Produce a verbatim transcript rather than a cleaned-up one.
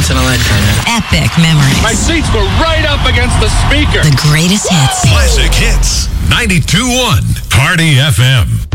once in a lifetime. Man. Epic memories. My seats were right up against the speaker. The greatest hits. Classic Hits. ninety-two point one Party F M.